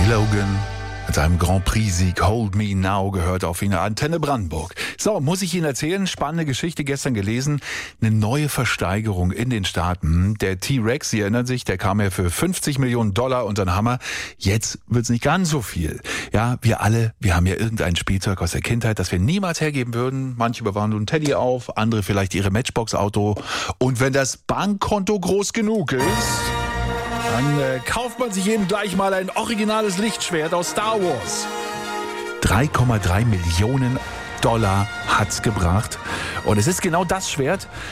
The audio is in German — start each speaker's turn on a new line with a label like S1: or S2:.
S1: Logan mit seinem Grand Prix-Sieg Hold Me Now gehört auf Wiener Antenne Brandenburg. So, muss ich Ihnen erzählen, spannende Geschichte gestern gelesen, eine neue Versteigerung in den Staaten. Der T-Rex, Sie erinnern sich, der kam ja für $50 Millionen unter den Hammer. Jetzt wird's nicht ganz so viel. Ja, wir haben ja irgendein Spielzeug aus der Kindheit, das wir niemals hergeben würden. Manche bewahren nur ein Teddy auf, andere vielleicht ihre Matchbox-Auto. Und wenn das Bankkonto groß genug ist, dann kauft man sich eben gleich mal ein originales Lichtschwert aus Star Wars. 3,3 Millionen Dollar hat's gebracht. Und es ist genau das Schwert,